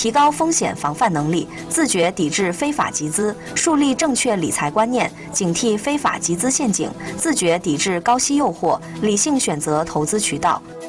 提高风险防范能力，自觉抵制非法集资，树立正确理财观念，警惕非法集资陷阱，自觉抵制高息诱惑，理性选择投资渠道。